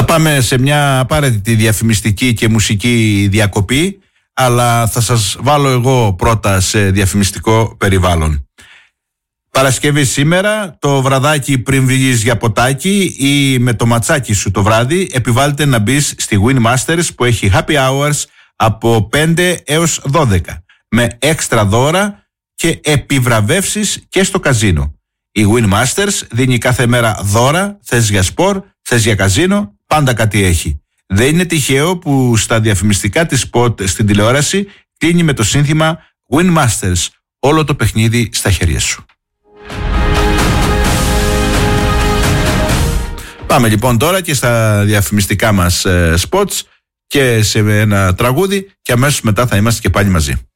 Θα πάμε σε μια απαραίτητη διαφημιστική και μουσική διακοπή, αλλά θα σας βάλω εγώ πρώτα σε διαφημιστικό περιβάλλον. Παρασκευή σήμερα, το βραδάκι πριν βγεις για ποτάκι ή με το ματσάκι σου το βράδυ, επιβάλλεται να μπεις στη Win Masters που έχει happy hours από 5 έως 12 με έξτρα δώρα και επιβραβεύσεις και στο καζίνο. Η Win Masters δίνει κάθε μέρα δώρα, θες για σπορ, θες για καζίνο, πάντα κάτι έχει. Δεν είναι τυχαίο που στα διαφημιστικά της spot στην τηλεόραση κλείνει με το σύνθημα Win Masters, όλο το παιχνίδι στα χέρια σου. Πάμε λοιπόν τώρα και στα διαφημιστικά μας spots και σε ένα τραγούδι και αμέσως μετά θα είμαστε και πάλι μαζί.